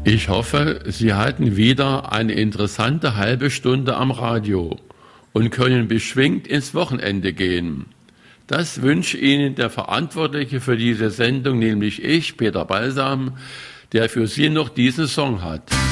Ich hoffe, Sie hatten wieder eine interessante halbe Stunde am Radio und können beschwingt ins Wochenende gehen. Das wünsche Ihnen der Verantwortliche für diese Sendung, nämlich ich, Peter Balsam, der für Sie noch diesen Song hat.